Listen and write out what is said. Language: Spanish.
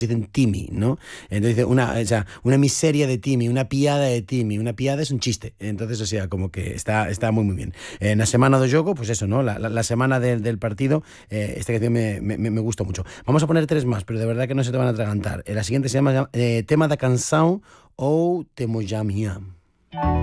dicen timi, ¿no? Entonces dice una miseria de timi, una piada de timi. Una piada es un chiste. Entonces, o sea, como que está muy, muy bien. En la semana do jogo, pues eso, ¿no? La semana del partido, esta canción me gusta mucho. Vamos a poner tres más, pero de verdad que no se te van a atragantar. La siguiente se llama Tema da canção ou Temo Jam Hiam.